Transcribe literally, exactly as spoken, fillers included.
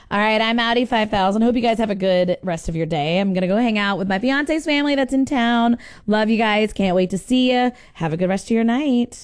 All right, I'm Audi five thousand. Hope you guys have a good rest of your day. I'm going to go hang out with my fiance's family that's in town. Love you guys. Can't wait to see you. Have a good rest of your night.